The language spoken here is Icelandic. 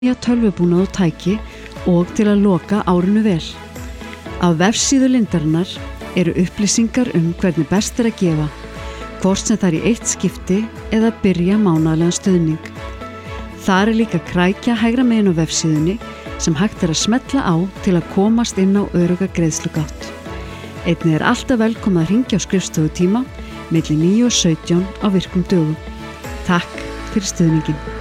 tölvubúnað og tæki og til að loka árinu vel. Á vefsíðu Lindarinnar eru upplýsingar hvernig best að gefa, hvort sem það í eitt skipti eða byrja mánaðarlegan stuðning. Þar líka krækja hægra megin á vefsíðunni sem hægt að smetla á til að komast inn á örugga greiðslugátt. Einnig alltaf velkomið að hringja á skrifstofutíma milli 9 og 17 á virkum dögum. Takk fyrir stuðninginn.